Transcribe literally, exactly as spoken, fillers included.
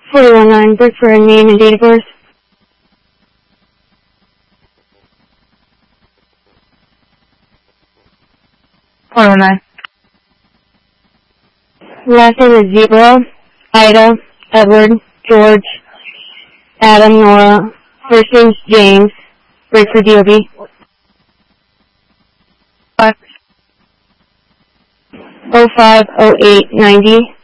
forty-one nine, brick for a name and date of birth. forty-one nine. Last name is Zebra, Ida, Edward, George, Adam, Nora. First name's James, brick for D O B. Five. oh five oh eight ninety.